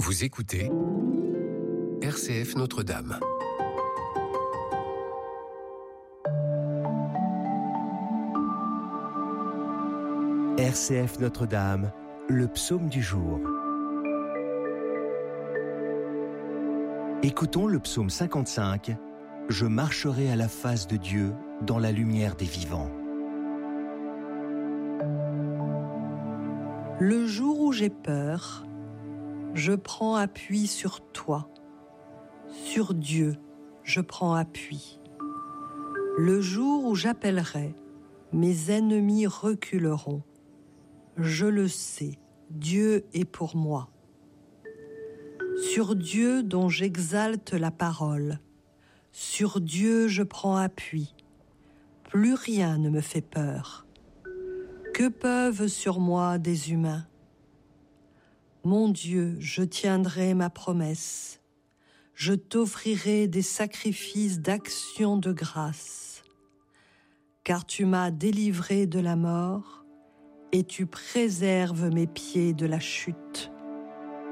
Vous écoutez RCF Notre-Dame. RCF Notre-Dame, le psaume du jour. Écoutons le psaume 55. Je marcherai à la face de Dieu dans la lumière des vivants. Le jour où j'ai peur, je prends appui sur toi. Sur Dieu, je prends appui. Le jour où j'appellerai, mes ennemis reculeront. Je le sais, Dieu est pour moi. Sur Dieu dont j'exalte la parole, sur Dieu je prends appui. Plus rien ne me fait peur. Que peuvent sur moi des humains ? Mon Dieu, je tiendrai ma promesse. Je t'offrirai des sacrifices d'action de grâce. Car tu m'as délivré de la mort et tu préserves mes pieds de la chute.